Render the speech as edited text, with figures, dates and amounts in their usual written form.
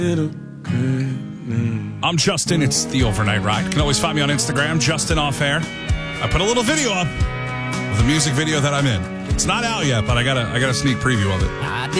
I'm Justin. It's the Overnight Ride. You can always find me on Instagram, Justin Off Air. I put a little video up of the music video that I'm in. It's not out yet, but I got a sneak preview of it.